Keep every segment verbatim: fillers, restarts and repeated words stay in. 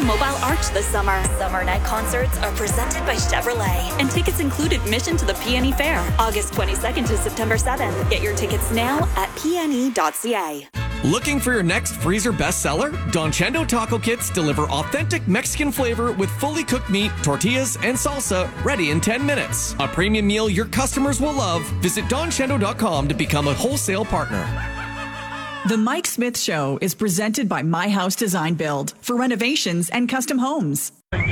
Mobile Arch this summer. Summer night concerts are presented by Chevrolet, and tickets include admission to the P and E Fair, August twenty-second to September seventh. Get your tickets now at p n e dot c a. Looking for your next freezer bestseller? Don Chendo Taco Kits deliver authentic Mexican flavor with fully cooked meat, tortillas, and salsa ready in ten minutes. A premium meal your customers will love. Visit don chendo dot com to become a wholesale partner. The Mike Smith Show is presented by My House Design Build for renovations and custom homes. She's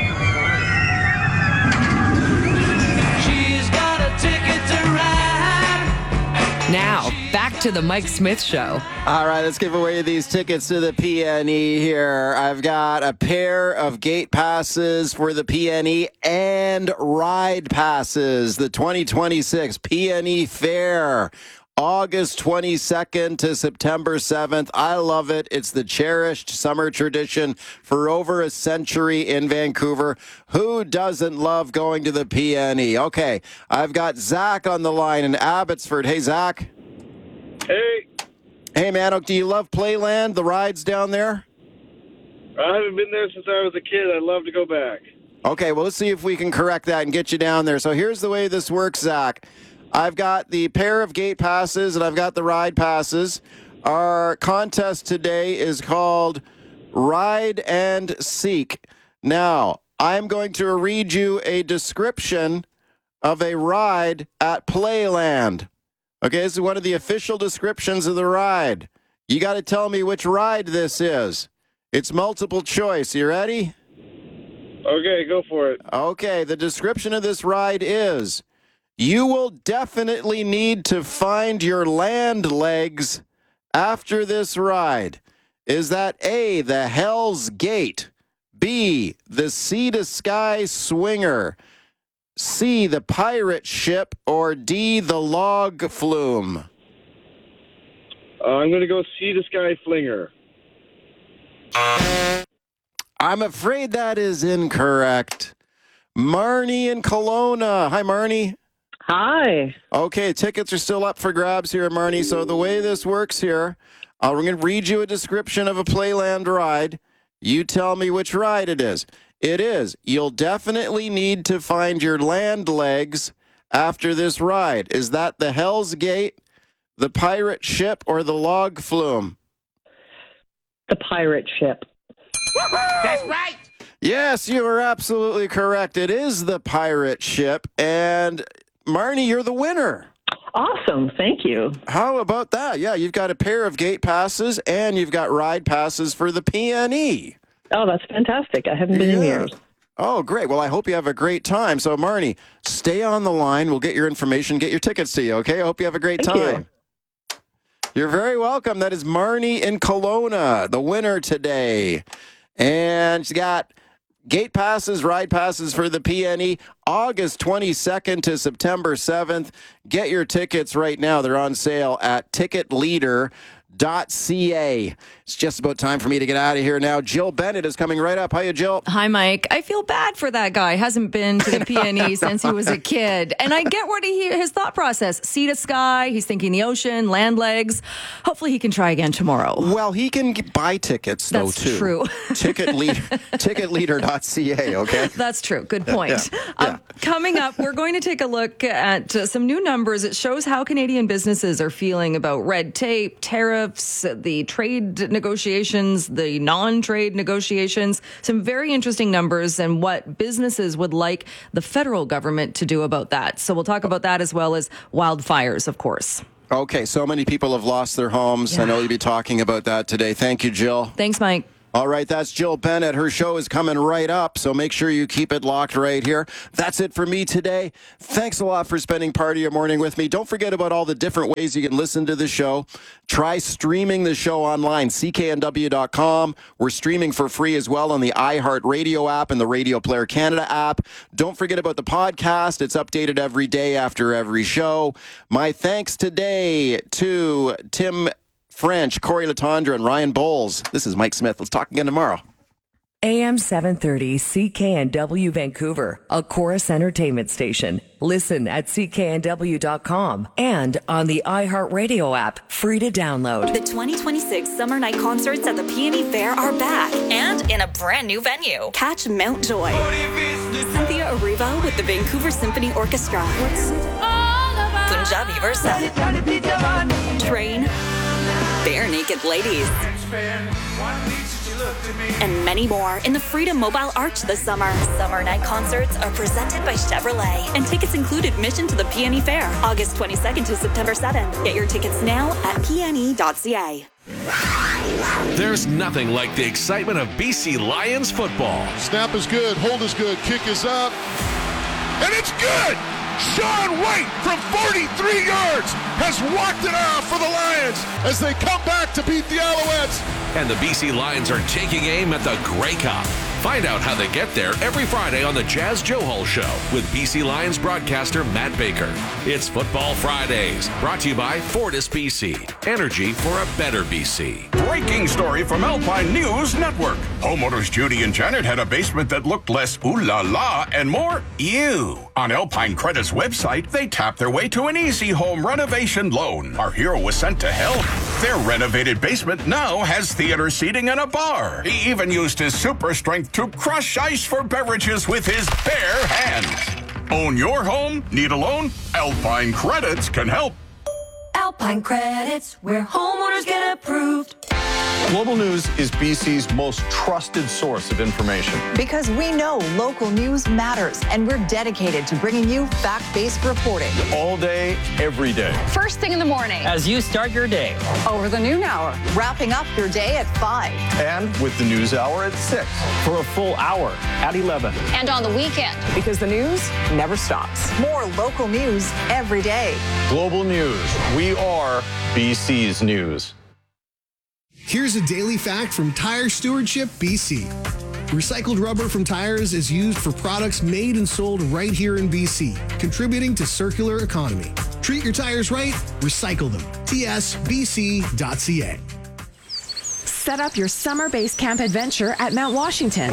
got a ticket to ride. Now, back to the Mike Smith Show. All right, let's give away these tickets to the P N E here. I've got a pair of gate passes for the P N E and ride passes. The twenty twenty-six P N E Fair, August twenty-second to September seventh. I love it. It's the cherished summer tradition for over a century in Vancouver. Who doesn't love going to the P N E? Okay, I've got Zach on the line in Abbotsford. Hey, Zach. Hey. Hey, man, do you love Playland, the rides down there? I haven't been there since I was a kid. I'd love to go back. Okay, well, let's see if we can correct that and get you down there. So here's the way this works, Zach. I've got the pair of gate passes and I've got the ride passes. Our contest today is called Ride and Seek. Now, I'm going to read you a description of a ride at Playland. Okay, this is one of the official descriptions of the ride. You got to tell me which ride this is. It's multiple choice. You ready? Okay, go for it. Okay, the description of this ride is: you will definitely need to find your land legs after this ride. Is that A, the Hell's Gate, B, the Sea to Sky Swinger, C, the Pirate Ship, or D, the Log Flume? Uh, I'm going to go Sea to Sky Flinger. I'm afraid that is incorrect. Marnie in Kelowna. Hi, Marnie. Hi. Okay, tickets are still up for grabs here, Marnie. So the way this works here, uh, we're going to read you a description of a Playland ride. You tell me which ride it is. It is. You'll definitely need to find your land legs after this ride. Is that the Hell's Gate, the Pirate Ship, or the Log Flume? The Pirate Ship. That's right. Yes, you are absolutely correct. It is the Pirate Ship. And Marnie, you're the winner. Awesome. Thank you. How about that? Yeah, you've got a pair of gate passes and you've got ride passes for the P N E. Oh, that's fantastic. I haven't been yeah. in years. Oh, great. Well, I hope you have a great time. So, Marnie, stay on the line. We'll get your information, get your tickets to you, okay? I hope you have a great Thank time. You. You're very welcome. That is Marnie in Kelowna, the winner today. And she's got gate passes, ride passes for the P N E, August twenty-second to September seventh. Get your tickets right now. They're on sale at ticket leader dot c a. It's just about time for me to get out of here now. Jill Bennett is coming right up. Hiya, Jill. Hi, Mike. I feel bad for that guy. Hasn't been to the P N E since he was a kid. And I get what he, his thought process. Sea to sky. He's thinking the ocean, land legs. Hopefully he can try again tomorrow. Well, he can get, buy tickets, though, That's too. true. Ticket lead, ticket leader dot c a, okay? That's true. Good point. Yeah, Um, yeah. coming up, we're going to take a look at uh, some new numbers. It shows how Canadian businesses are feeling about red tape, tariffs, the trade negotiations, the non-trade negotiations, some very interesting numbers and what businesses would like the federal government to do about that. So we'll talk about that as well as wildfires, of course. Okay, so many people have lost their homes. Yeah. I know you'll be talking about that today. Thank you, Jill. Thanks, Mike. All right, that's Jill Bennett. Her show is coming right up, so make sure you keep it locked right here. That's it for me today. Thanks a lot for spending part of your morning with me. Don't forget about all the different ways you can listen to the show. Try streaming the show online, c k n w dot com. We're streaming for free as well on the iHeartRadio app and the Radio Player Canada app. Don't forget about the podcast. It's updated every day after every show. My thanks today to Tim French, Corey Latondra, and Ryan Bowles. This is Mike Smith. Let's talk again tomorrow. A M seven thirty C K N W Vancouver, a Chorus Entertainment station. Listen at C K N W dot com and on the iHeartRadio app, free to download. The twenty twenty-six Summer Night Concerts at the Peony Fair are back and in a brand new venue. Catch Mountjoy, Cynthia Erivo with the Vancouver Symphony Orchestra, Punjabi Versa, Train, Bare Naked Ladies, and many more in the Freedom Mobile Arch this summer. Summer Night Concerts are presented by Chevrolet, and tickets include admission to the Peony Fair, August twenty-second to September seventh. Get your tickets now at P N E dot C A. There's nothing like the excitement of B C Lions football. Snap is good, hold is good, kick is up, and it's good! Sean White from forty-three yards has walked it off for the Lions as they come back to beat the Alouettes. And the B C Lions are taking aim at the Grey Cup. Find out how they get there every Friday on the Jazz Johal Show with B C Lions broadcaster Matt Baker. It's Football Fridays, brought to you by Fortis B C. Energy for a better B C. Breaking story from Alpine News Network. Homeowners Judy and Janet had a basement that looked less ooh la la and more ew. On Alpine Credit's website, they tapped their way to an easy home renovation loan. Our hero was sent to help. Their renovated basement now has theater seating and a bar. He even used his super strength to crush ice for beverages with his bare hands. Own your home? Need a loan? Alpine Credits can help. Alpine Credits, where homeowners get approved. Global News is B C's most trusted source of information. Because we know local news matters, and we're dedicated to bringing you fact-based reporting. All day, every day. First thing in the morning. As you start your day. Over the noon hour. Wrapping up your day at five. And with the news hour at six. For a full hour at eleven. And on the weekend. Because the news never stops. More local news every day. Global News. We are B C's news. Here's a daily fact from Tire Stewardship B C. Recycled rubber from tires is used for products made and sold right here in B C, contributing to circular economy. Treat your tires right, recycle them. T S B C dot C A. Set up your summer base camp adventure at Mount Washington.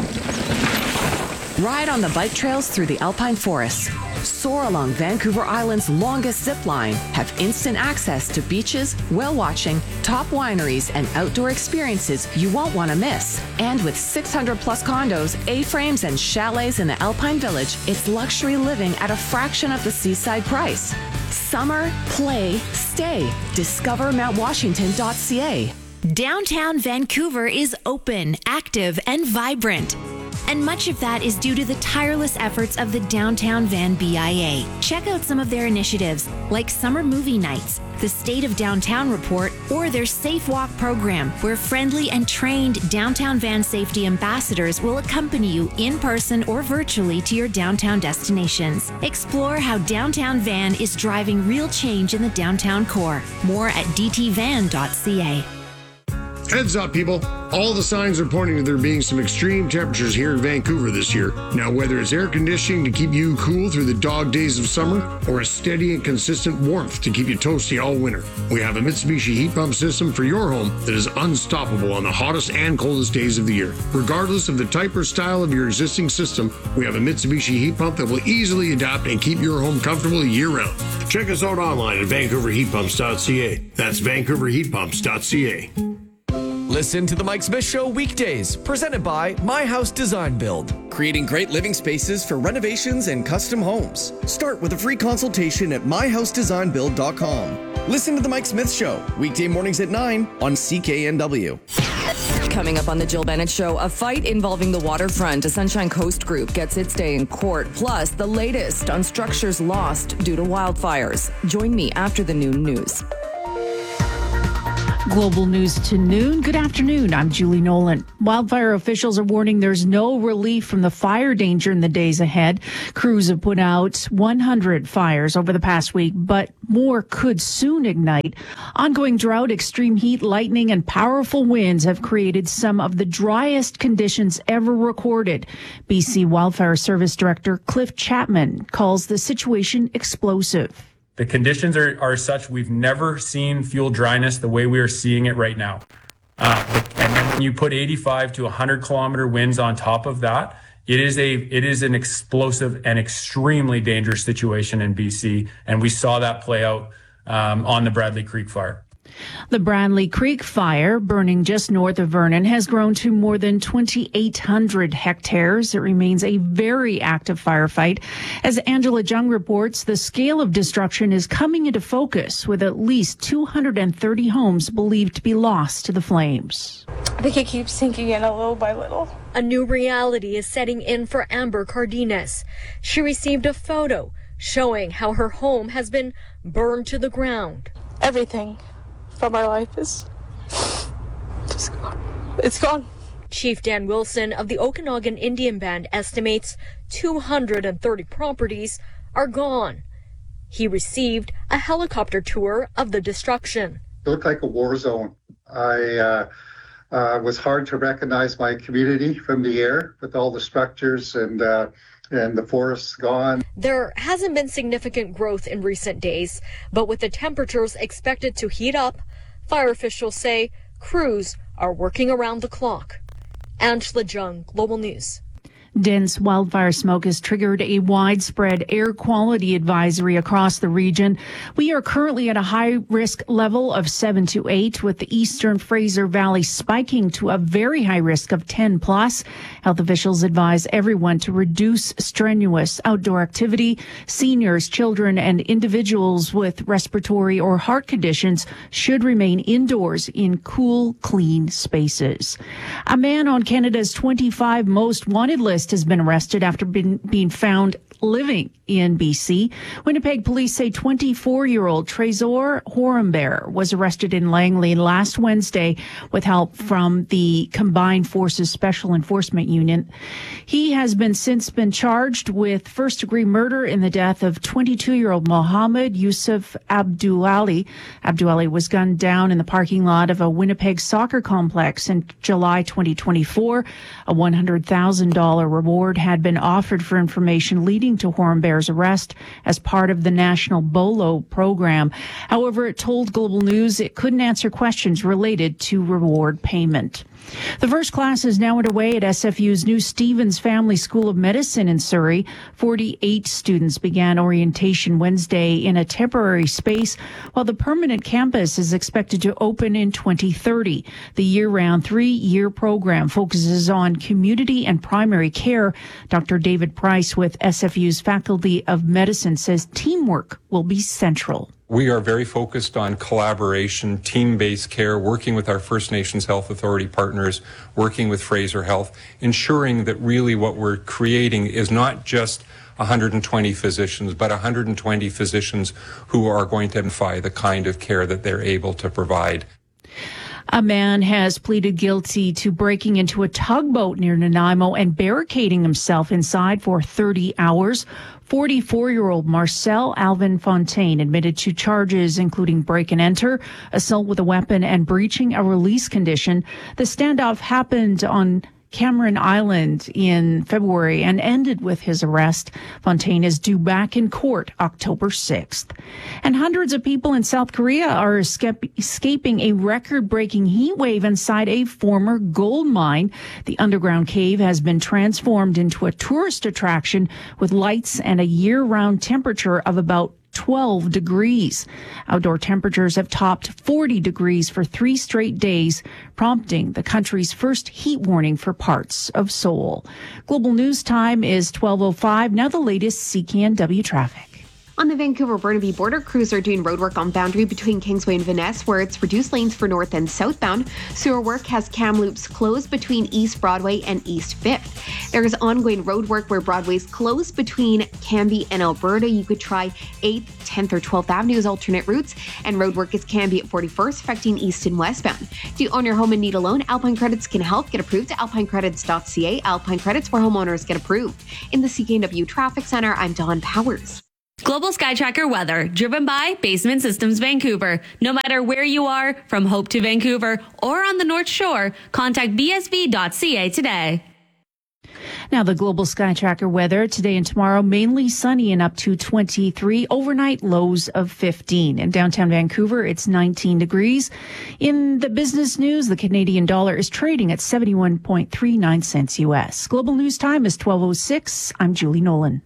Ride on the bike trails through the Alpine Forest. Soar along Vancouver Island's longest zip line. Have instant access to beaches, whale watching, top wineries, and outdoor experiences you won't want to miss. And with six hundred plus condos, A-frames, and chalets in the Alpine Village, it's luxury living at a fraction of the seaside price. Summer, play, stay. Discover Mount Washington dot C A. Downtown Vancouver is open, active, and vibrant. And much of that is due to the tireless efforts of the Downtown Van B I A. Check out some of their initiatives, like summer movie nights, the State of Downtown Report, or their Safe Walk program, where friendly and trained Downtown Van safety ambassadors will accompany you in person or virtually to your downtown destinations. Explore how Downtown Van is driving real change in the downtown core. More at d t van dot c a. Heads up, people. All the signs are pointing to there being some extreme temperatures here in Vancouver this year. Now, whether it's air conditioning to keep you cool through the dog days of summer or a steady and consistent warmth to keep you toasty all winter, we have a Mitsubishi heat pump system for your home that is unstoppable on the hottest and coldest days of the year. Regardless of the type or style of your existing system, we have a Mitsubishi heat pump that will easily adapt and keep your home comfortable year-round. Check us out online at vancouver heat pumps dot c a. That's vancouver heat pumps dot c a. Listen to The Mike Smith Show weekdays, presented by My House Design Build, creating great living spaces for renovations and custom homes. Start with a free consultation at my house design build dot com. Listen to The Mike Smith Show, weekday mornings at nine on C K N W. Coming up on the Jill Bennett Show, a fight involving the waterfront. A Sunshine Coast group gets its day in court. Plus, the latest on structures lost due to wildfires. Join me after the noon news. Global News to noon. Good afternoon. I'm Julie Nolan. Wildfire officials are warning there's no relief from the fire danger in the days ahead. Crews have put out one hundred fires over the past week, but more could soon ignite. Ongoing drought, extreme heat, lightning, and powerful winds have created some of the driest conditions ever recorded. B C Wildfire Service Director Cliff Chapman calls the situation explosive. The conditions are, are such we've never seen fuel dryness the way we are seeing it right now. Uh, and then You put eighty-five to one hundred kilometer winds on top of that. It is a it is an explosive and extremely dangerous situation in B C, and we saw that play out um, on the Bradley Creek fire. The Bradley Creek fire, burning just north of Vernon, has grown to more than twenty-eight hundred hectares. It remains a very active firefight. As Angela Jung reports, the scale of destruction is coming into focus, with at least two hundred thirty homes believed to be lost to the flames. I think it keeps sinking in a little by little. A new reality is setting in for Amber Cardenas. She received a photo showing how her home has been burned to the ground. Everything from our life is just gone. It's gone. Chief Dan Wilson of the Okanagan Indian Band estimates two hundred thirty properties are gone. He received a helicopter tour of the destruction. It looked like a war zone. I uh, uh, was hard to recognize my community from the air with all the structures and uh, and the forests gone. There hasn't been significant growth in recent days, but with the temperatures expected to heat up, fire officials say crews are working around the clock. Angela Jung, Global News. Dense wildfire smoke has triggered a widespread air quality advisory across the region. We are currently at a high risk level of seven to eight, with the eastern Fraser Valley spiking to a very high risk of ten plus. Health officials advise everyone to reduce strenuous outdoor activity. Seniors, children, and individuals with respiratory or heart conditions should remain indoors in cool, clean spaces. A man on Canada's twenty-five most wanted list has been arrested after being, being found living in B C. Winnipeg police say twenty-four-year-old Trésor Horambert was arrested in Langley last Wednesday with help from the Combined Forces Special Enforcement Unit. He has been since been charged with first-degree murder in the death of twenty-two-year-old Mohammed Yusuf Abduali. Abduali was gunned down in the parking lot of a Winnipeg soccer complex in July twenty twenty-four. A one hundred thousand dollars reward had been offered for information leading to Horambert's arrest as part of the National BOLO program. However, it told Global News it couldn't answer questions related to reward payment. The first class is now underway at S F U's new Stevens Family School of Medicine in Surrey. forty-eight students began orientation Wednesday in a temporary space, while the permanent campus is expected to open in twenty thirty. The year-round three-year program focuses on community and primary care. Doctor David Price with S F U's Faculty of Medicine says teamwork will be central. We are very focused on collaboration, team-based care, working with our First Nations Health Authority partners, working with Fraser Health, ensuring that really what we're creating is not just one hundred twenty physicians, but one hundred twenty physicians who are going to identify the kind of care that they're able to provide. A man has pleaded guilty to breaking into a tugboat near Nanaimo and barricading himself inside for thirty hours. forty-four-year-old Marcel Alvin Fontaine admitted to charges including break and enter, assault with a weapon, and breaching a release condition. The standoff happened on Cameron Island in February and ended with his arrest. Fontaine is due back in court October sixth. And hundreds of people in South Korea are escaping a record-breaking heat wave inside a former gold mine. The underground cave has been transformed into a tourist attraction with lights and a year-round temperature of about twelve degrees. Outdoor temperatures have topped forty degrees for three straight days, prompting the country's first heat warning for parts of Seoul. Global News Time is twelve oh five. Now the latest C K N W traffic. On the Vancouver-Burnaby border, crews are doing roadwork on boundary between Kingsway and Van Ness, where it's reduced lanes for north and southbound. Sewer work has cam loops closed between East Broadway and East Fifth. There is ongoing road work where Broadway's closed between Cambie and Alberta. You could try eighth, tenth, or twelfth Avenue as alternate routes. And road work is Cambie at forty-first, affecting east and westbound. Do you own your home and need a loan? Alpine Credits can help. Get approved at alpine credits dot c a. Alpine Credits, where homeowners get approved. In the C K N W Traffic Center, I'm Dawn Powers. Global Sky Tracker weather, driven by Basement Systems Vancouver. No matter where you are, from Hope to Vancouver or on the North Shore, contact b s v dot c a today. Now, the Global Sky Tracker weather today and tomorrow, mainly sunny and up to twenty-three. Overnight lows of fifteen. In downtown Vancouver, it's nineteen degrees. In the business news, the Canadian dollar is trading at seventy-one point three nine cents U S. Global news time is twelve oh six. I'm Julie Nolan.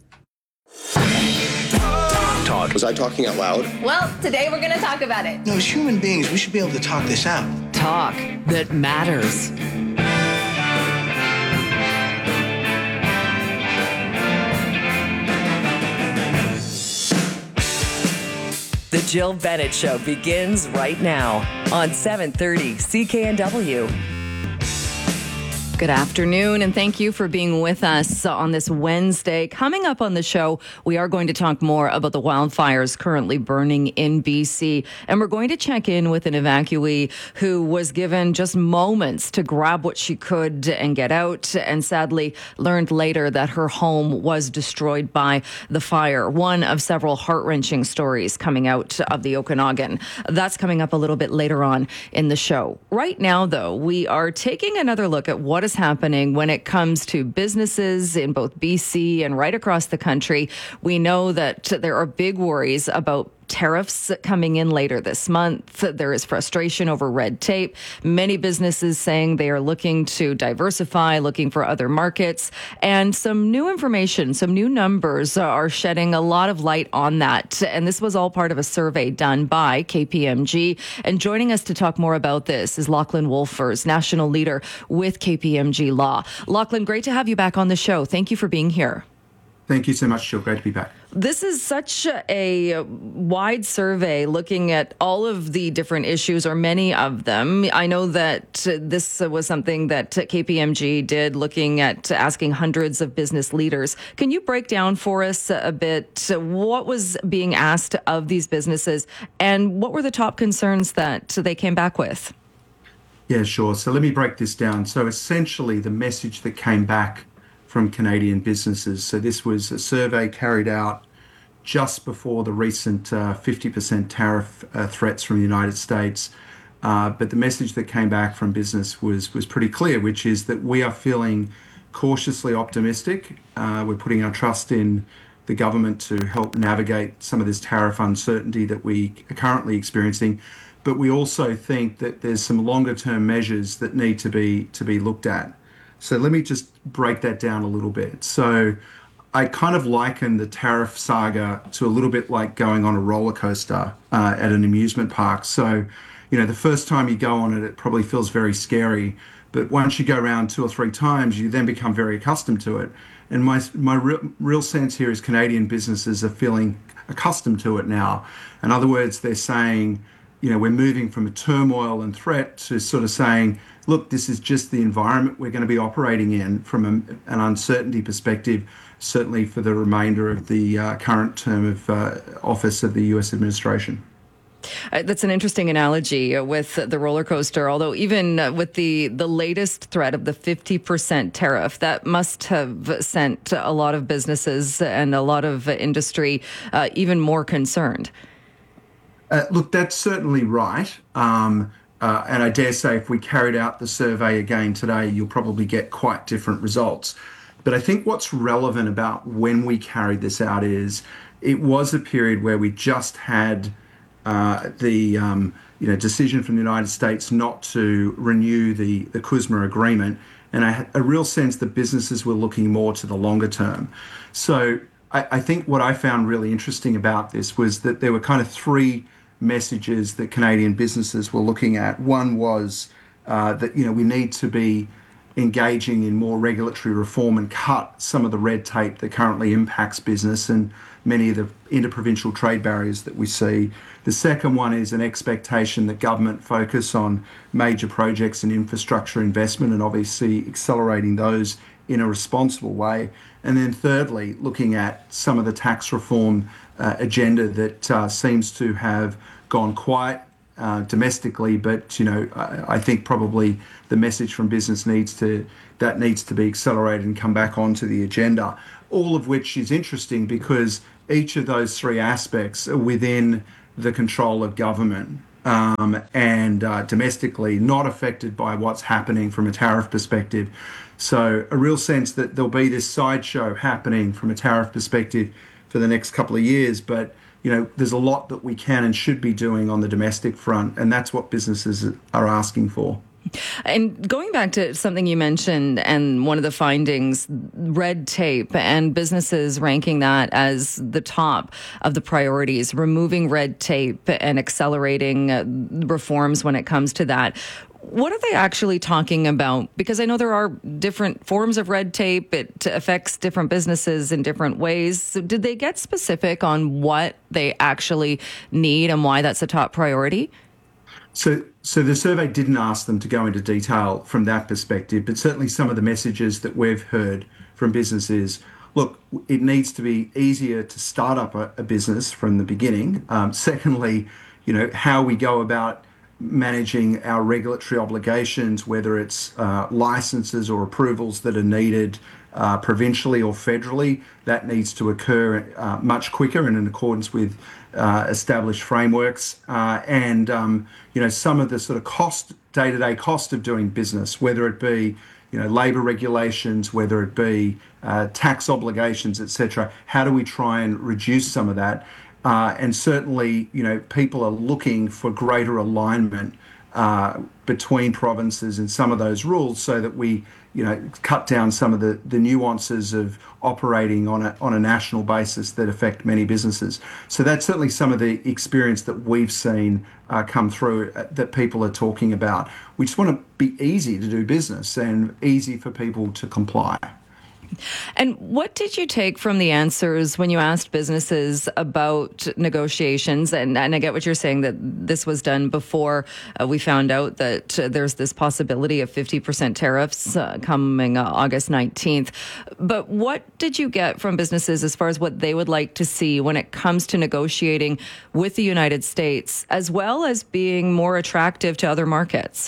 Talk. Was I talking out loud? Well, today we're going to talk about it. No, as human beings, we should be able to talk this out. Talk that matters. The Jill Bennett Show begins right now on seven thirty C K N W. Good afternoon, and thank you for being with us on this Wednesday. Coming up on the show, we are going to talk more about the wildfires currently burning in B C, and we're going to check in with an evacuee who was given just moments to grab what she could and get out, and sadly learned later that her home was destroyed by the fire. One of several heart-wrenching stories coming out of the Okanagan. That's coming up a little bit later on in the show. Right now, though, we are taking another look at what is happening when it comes to businesses in both B C and right across the country. We know that there are big worries about tariffs coming in later this month. There is frustration over red tape. Many businesses saying they are looking to diversify, looking for other markets. And some new information, some new numbers are shedding a lot of light on that. And this was all part of a survey done by K P M G. And joining us to talk more about this is Lachlan Wolfers, national leader with K P M G Law. Lachlan, great to have you back on the show. Thank you for being here. Thank you so much, Jill. Great to be back. This is such a wide survey looking at all of the different issues, or many of them. I know that this was something that K P M G did, looking at asking hundreds of business leaders. Can you break down for us a bit what was being asked of these businesses, and what were the top concerns that they came back with? Yeah, sure. So let me break this down. So essentially, the message that came back from Canadian businesses. So this was a survey carried out just before the recent uh, fifty percent tariff uh, threats from the United States. Uh, but the message that came back from business was was pretty clear, which is that we are feeling cautiously optimistic. Uh, we're putting our trust in the government to help navigate some of this tariff uncertainty that we are currently experiencing. But we also think that there's some longer term measures that need to be to be looked at. So let me just break that down a little bit. So I kind of liken the tariff saga to a little bit like going on a roller coaster uh, at an amusement park. So, you know, the first time you go on it, it probably feels very scary. But once you go around two or three times, you then become very accustomed to it. And my, my real, real sense here is Canadian businesses are feeling accustomed to it now. In other words, they're saying, you know, we're moving from a turmoil and threat to sort of saying, look, this is just the environment we're going to be operating in from a, an uncertainty perspective, certainly for the remainder of the uh, current term of uh, office of the U S administration. Uh, that's an interesting analogy uh, with the roller coaster, although even uh, with the, the latest threat of the fifty percent tariff, that must have sent a lot of businesses and a lot of uh, industry uh, even more concerned. Uh, look, that's certainly right. Um, Uh, and I dare say if we carried out the survey again today, you'll probably get quite different results. But I think what's relevant about when we carried this out is it was a period where we just had uh, the um, you know decision from the United States not to renew the, the C U S M A agreement, and I had a real sense that businesses were looking more to the longer term. So I, I think what I found really interesting about this was that there were kind of three messages that Canadian businesses were looking at. One was uh, that, you know, we need to be engaging in more regulatory reform and cut some of the red tape that currently impacts business and many of the interprovincial trade barriers that we see. The second one is an expectation that government focus on major projects and infrastructure investment and obviously accelerating those in a responsible way. And then thirdly, looking at some of the tax reform uh, agenda that uh, seems to have gone quiet uh, domestically, but you know, I, I think probably the message from business needs to that needs to be accelerated and come back onto the agenda. All of which is interesting because each of those three aspects are within the control of government. um, and uh, domestically not affected by what's happening from a tariff perspective. So a real sense that there'll be this sideshow happening from a tariff perspective for the next couple of years. But, you know, there's a lot that we can and should be doing on the domestic front, and that's what businesses are asking for. And going back to something you mentioned, and one of the findings, red tape, and businesses ranking that as the top of the priorities, removing red tape and accelerating uh, reforms when it comes to that. What are they actually talking about? Because I know there are different forms of red tape. It affects different businesses in different ways. So did they get specific on what they actually need and why that's a top priority? So, so the survey didn't ask them to go into detail from that perspective, but certainly some of the messages that we've heard from businesses, look, it needs to be easier to start up a, a business from the beginning. Um, secondly, you know, how we go about managing our regulatory obligations, whether it's uh, licenses or approvals that are needed uh, provincially or federally, that needs to occur uh, much quicker and in accordance with uh, established frameworks. Uh, and, um, you know, some of the sort of cost, day-to-day cost of doing business, whether it be, you know, labour regulations, whether it be uh, tax obligations, et cetera. How do we try and reduce some of that? Uh, and certainly, you know, people are looking for greater alignment uh, between provinces and some of those rules so that we, you know, cut down some of the, the nuances of operating on a, on a national basis that affect many businesses. So that's certainly some of the experience that we've seen uh, come through uh, that people are talking about. We just want to be easy to do business and easy for people to comply. And what did you take from the answers when you asked businesses about negotiations? And, and I get what you're saying, that this was done before uh, we found out that uh, there's this possibility of fifty percent tariffs uh, coming uh, August nineteenth. But what did you get from businesses as far as what they would like to see when it comes to negotiating with the United States, as well as being more attractive to other markets?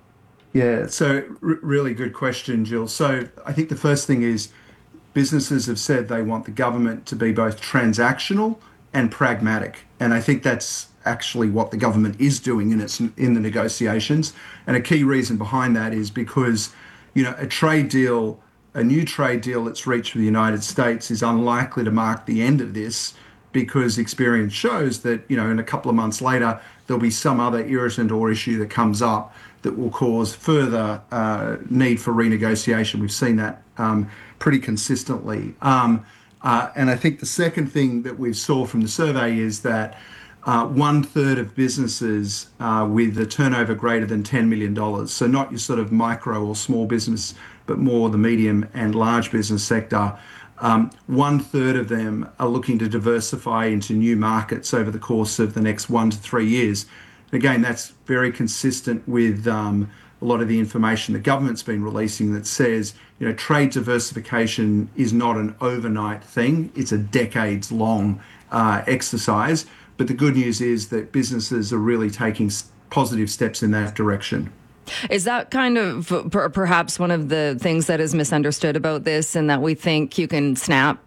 Yeah, so r- really good question, Jill. So I think the first thing is businesses have said they want the government to be both transactional and pragmatic. And I think that's actually what the government is doing in its in the negotiations. And a key reason behind that is because, you know, a trade deal, a new trade deal that's reached with the United States is unlikely to mark the end of this, because experience shows that, you know, in a couple of months later, there'll be some other irritant or issue that comes up that will cause further uh, need for renegotiation. We've seen that um, pretty consistently. Um, uh, and I think the second thing that we saw from the survey is that uh, one third of businesses uh, with a turnover greater than ten million dollars, so not your sort of micro or small business, but more the medium and large business sector, Um, one third of them are looking to diversify into new markets over the course of the next one to three years. Again, that's very consistent with um, a lot of the information the government's been releasing that says, you know, trade diversification is not an overnight thing. It's a decades long uh, exercise. But the good news is that businesses are really taking positive steps in that direction. Is that kind of per- perhaps one of the things that is misunderstood about this, and that we think you can snap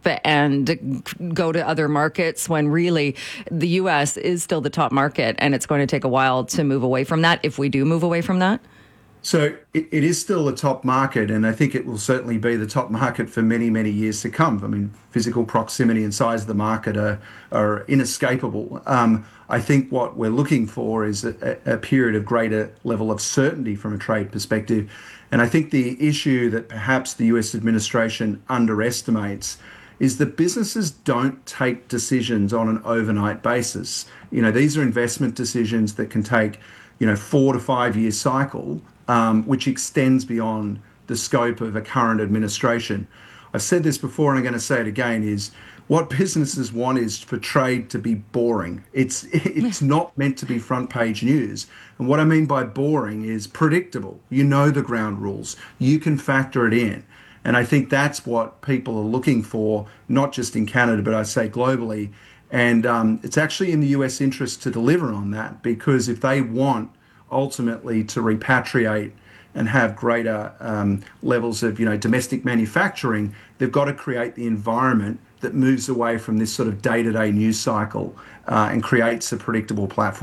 and go to other markets when really the U S is still the top market and it's going to take a while to move away from that if we do move away from that? So it, it is still the top market, and I think it will certainly be the top market for many, many years to come. I mean, physical proximity and size of the market are, are inescapable. Um, I think what we're looking for is a, a period of greater level of certainty from a trade perspective. And I think the issue that perhaps the U S administration underestimates is that businesses don't take decisions on an overnight basis. You know, these are investment decisions that can take, you know, four to five year cycle, um, which extends beyond the scope of a current administration. I've said this before and I'm going to say it again, is what businesses want is for trade to be boring. It's it's not meant to be front page news. And what I mean by boring is predictable. You know the ground rules. You can factor it in. And I think that's what people are looking for, not just in Canada, but I say globally. And um, it's actually in the U S interest to deliver on that, because if they want ultimately to repatriate and have greater um, levels of, you know, domestic manufacturing, they've got to create the environment that moves away from this sort of day-to-day news cycle uh, and creates a predictable platform.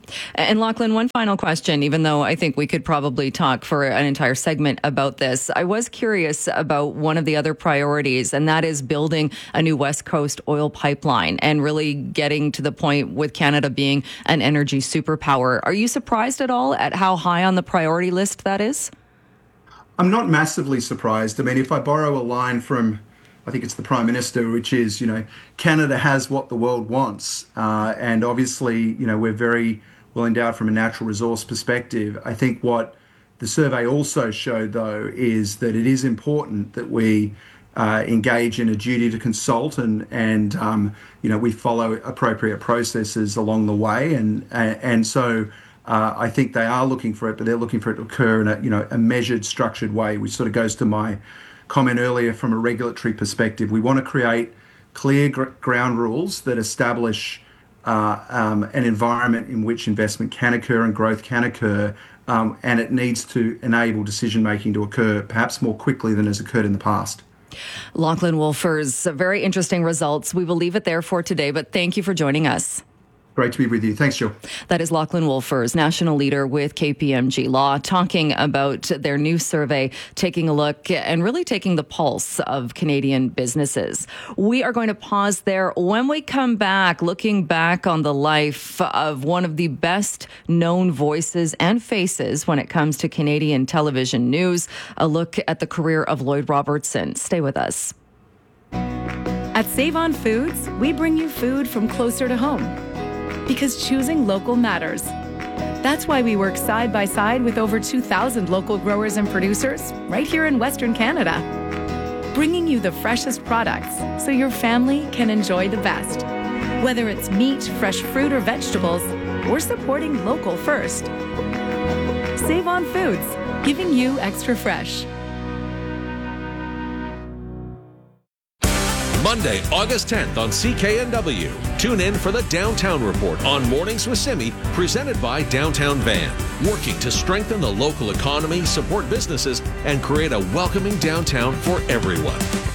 And Lachlan, one final question, even though I think we could probably talk for an entire segment about this. I was curious about one of the other priorities, and that is building a new West Coast oil pipeline and really getting to the point with Canada being an energy superpower. Are you surprised at all at how high on the priority list that is? I'm not massively surprised. I mean, if I borrow a line from, I think it's the Prime Minister, which is, you know, Canada has what the world wants. Uh, and obviously, you know, we're very well endowed from a natural resource perspective. I think what the survey also showed, though, is that it is important that we uh, engage in a duty to consult and, and um, you know, we follow appropriate processes along the way. And, and, and so uh, I think they are looking for it, but they're looking for it to occur in a, you know, a measured, structured way, which sort of goes to my comment earlier from a regulatory perspective. We want to create clear gr- ground rules that establish uh, um, an environment in which investment can occur and growth can occur, um, and it needs to enable decision making to occur perhaps more quickly than has occurred in the past. Lachlan Wolfers, very interesting results. We will leave it there for today, but thank you for joining us. Great to be with you. Thanks, Jill. That is Lachlan Wolfers, national leader with K P M G Law, talking about their new survey, taking a look and really taking the pulse of Canadian businesses. We are going to pause there. When we come back, looking back on the life of one of the best known voices and faces when it comes to Canadian television news, a look at the career of Lloyd Robertson. Stay with us. At Save On Foods, we bring you food from closer to home. Because choosing local matters. That's why we work side by side with over two thousand local growers and producers right here in Western Canada, bringing you the freshest products so your family can enjoy the best. Whether it's meat, fresh fruit, or vegetables, we're supporting local first. Save On Foods, giving you extra fresh. Monday, August tenth on C K N W. Tune in for the Downtown Report on Mornings with Simi, presented by Downtown Van, working to strengthen the local economy, support businesses, and create a welcoming downtown for everyone.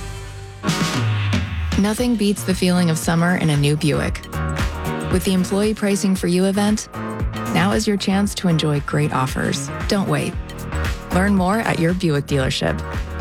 Nothing beats the feeling of summer in a new Buick. With the Employee Pricing for You event, now is your chance to enjoy great offers. Don't wait. Learn more at your Buick dealership.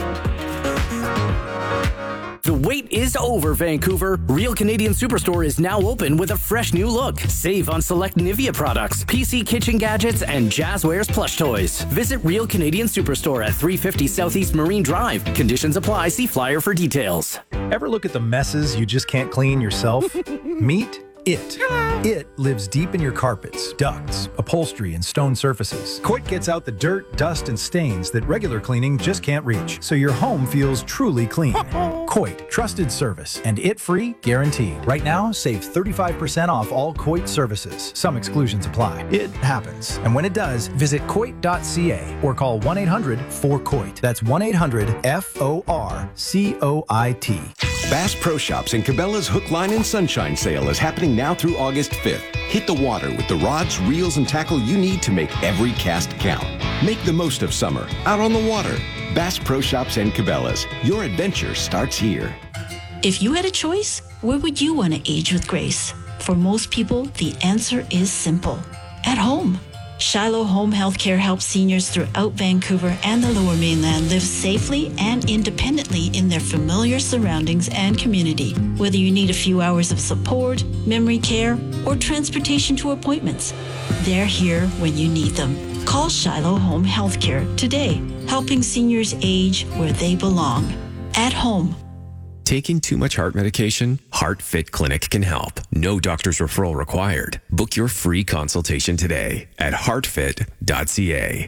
The wait is over, Vancouver. Real Canadian Superstore is now open with a fresh new look. Save on select Nivea products, P C kitchen gadgets, and Jazzwares plush toys. Visit Real Canadian Superstore at three fifty Southeast Marine Drive. Conditions apply. See flyer for details. Ever look at the messes you just can't clean yourself? Meet It. It lives deep in your carpets, ducts, upholstery, and stone surfaces. Coit gets out the dirt, dust, and stains that regular cleaning just can't reach, so your home feels truly clean. Coit, trusted service, and it-free guarantee. Right now, save thirty-five percent off all Coit services. Some exclusions apply. It happens. And when it does, visit coit dot c a or call one eight hundred four coit. That's one eight hundred F O R C O I T. Bass Pro Shops and Cabela's Hook, Line, and Sunshine sale is happening now through August fifth. Hit the water with the rods, reels, and tackle you need to make every cast count. Make the most of summer out on the water. Bass Pro Shops and Cabela's. Your adventure starts here. If you had a choice, where would you want to age with grace? For most people, the answer is simple. At home. Shiloh Home Healthcare helps seniors throughout Vancouver and the Lower Mainland live safely and independently in their familiar surroundings and community. Whether you need a few hours of support, memory care, or transportation to appointments, they're here when you need them. Call Shiloh Home Healthcare today, helping seniors age where they belong. At home. Taking too much heart medication? HeartFit Clinic can help. No doctor's referral required. Book your free consultation today at heart fit dot c a.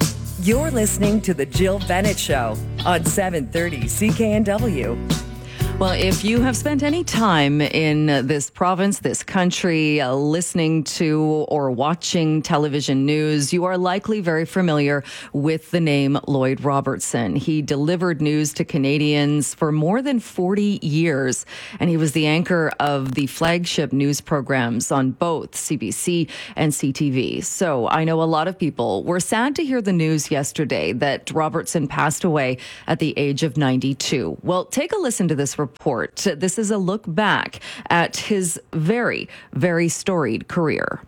You're listening to The Jill Bennett Show on seven thirty C K N W. Well, if you have spent any time in this province, this country, uh, listening to or watching television news, you are likely very familiar with the name Lloyd Robertson. He delivered news to Canadians for more than forty years, and he was the anchor of the flagship news programs on both C B C and C T V. So I know a lot of people were sad to hear the news yesterday that Robertson passed away at the age of ninety-two. Well, take a listen to this report. This is a look back at his very, very storied career.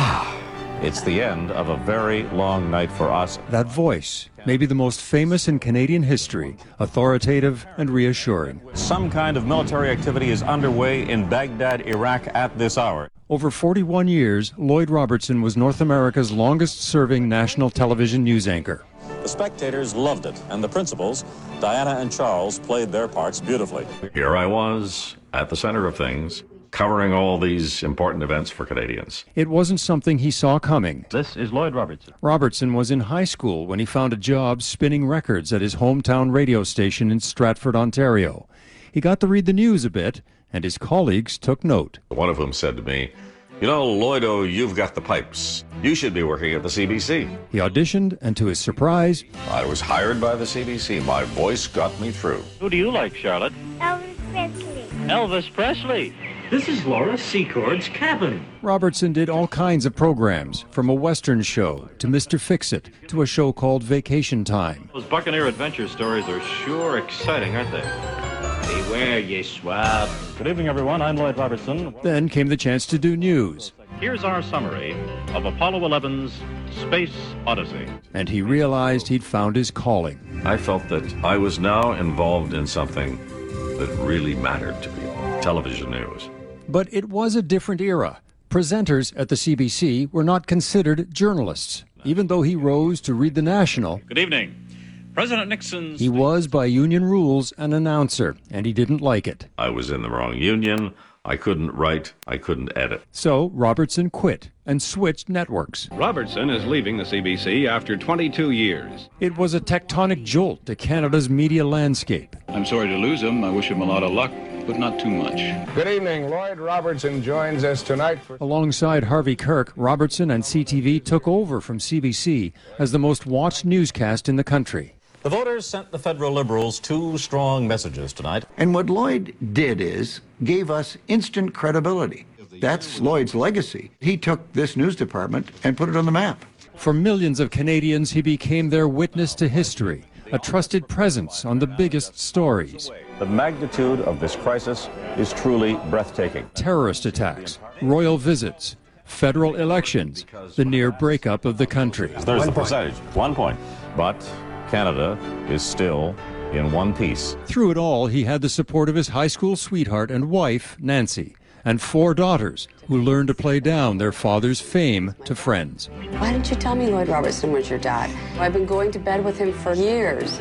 It's the end of a very long night for us. That voice, maybe the most famous in Canadian history, authoritative and reassuring. Some kind of military activity is underway in Baghdad, Iraq at this hour. Over forty-one years, Lloyd Robertson was North America's longest-serving national television news anchor. The spectators loved it, and the principals, Diana and Charles, played their parts beautifully. Here I was, at the center of things, covering all these important events for Canadians. It wasn't something he saw coming. This is Lloyd Robertson. Robertson was in high school when he found a job spinning records at his hometown radio station in Stratford, Ontario. He got to read the news a bit, and his colleagues took note. One of whom said to me, "You know, Lloydo, you've got the pipes. You should be working at the C B C." He auditioned, and to his surprise, I was hired by the C B C. My voice got me through. Who do you like, Charlotte? Elvis Presley. Elvis Presley. This is Laura Secord's Cabin. Robertson did all kinds of programs, from a Western show to Mister Fix-It to a show called Vacation Time. Those Buccaneer adventure stories are sure exciting, aren't they? Beware, ye swab. Good evening, everyone. I'm Lloyd Robertson. Then came the chance to do news. Here's our summary of Apollo eleven's Space Odyssey. And he realized he'd found his calling. I felt that I was now involved in something that really mattered to people. Television news. But it was a different era. Presenters at the C B C were not considered journalists, even though he rose to read the National. Good evening. President Nixon's... He was, by union rules, an announcer, and he didn't like it. I was in the wrong union. I couldn't write. I couldn't edit. So Robertson quit and switched networks. Robertson is leaving the C B C after twenty-two years. It was a tectonic jolt to Canada's media landscape. I'm sorry to lose him. I wish him a lot of luck, but not too much. Good evening. Lloyd Robertson joins us tonight. For- Alongside Harvey Kirk, Robertson and C T V took over from C B C as the most watched newscast in the country. The voters sent the federal Liberals two strong messages tonight. And what Lloyd did is gave us instant credibility. That's Lloyd's legacy. He took this news department and put it on the map. For millions of Canadians, he became their witness to history, a trusted presence on the biggest stories. The magnitude of this crisis is truly breathtaking. Terrorist attacks, royal visits, federal elections, the near breakup of the country. There's one the percentage, point. one point. But Canada is still in one piece. Through it all, he had the support of his high school sweetheart and wife, Nancy, and four daughters who learned to play down their father's fame to friends. Why didn't you tell me Lloyd Robertson was your dad? I've been going to bed with him for years.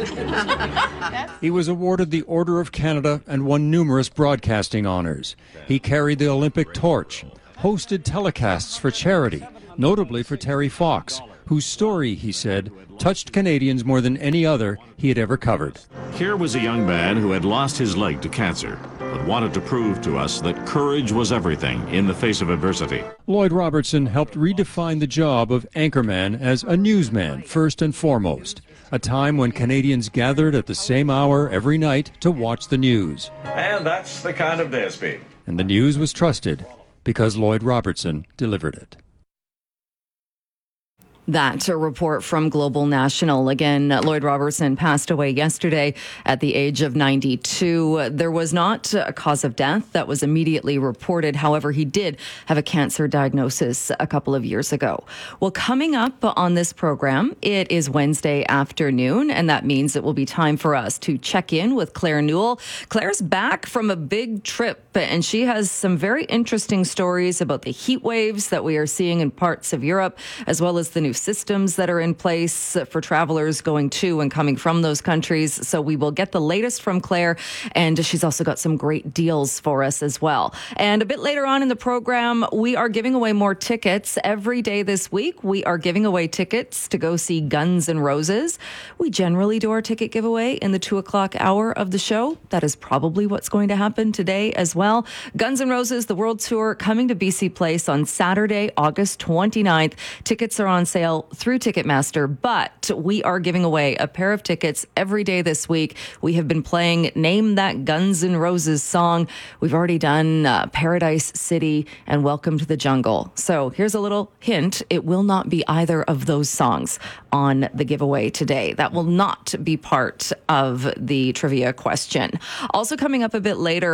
He was awarded the Order of Canada and won numerous broadcasting honors. He carried the Olympic torch, hosted telecasts for charity, notably for Terry Fox, whose story, he said, touched Canadians more than any other he had ever covered. Here was a young man who had lost his leg to cancer, but wanted to prove to us that courage was everything in the face of adversity. Lloyd Robertson helped redefine the job of anchorman as a newsman, first and foremost, a time when Canadians gathered at the same hour every night to watch the news. And that's the kind of day speed. And the news was trusted because Lloyd Robertson delivered it. That's a report from Global National. Again, Lloyd Robertson passed away yesterday at the age of ninety-two. There was not a cause of death that was immediately reported. However, he did have a cancer diagnosis a couple of years ago. Well, coming up on this program, it is Wednesday afternoon, and that means it will be time for us to check in with Claire Newell. Claire's back from a big trip, and she has some very interesting stories about the heat waves that we are seeing in parts of Europe, as well as the new new systems that are in place for travelers going to and coming from those countries. So we will get the latest from Claire, and she's also got some great deals for us as well. And a bit later on in the program, we are giving away more tickets. Every day this week, we are giving away tickets to go see Guns N' Roses. We generally do our ticket giveaway in the two o'clock hour of the show. That is probably what's going to happen today as well. Guns N' Roses, the World Tour, coming to B C Place on Saturday, August twenty-ninth. Tickets are on sale through Ticketmaster, but we are giving away a pair of tickets every day this week. We have been playing Name That Guns N' Roses song. We've already done uh, Paradise City and Welcome to the Jungle. So here's a little hint. It will not be either of those songs on the giveaway today. That will not be part of the trivia question. Also coming up a bit later,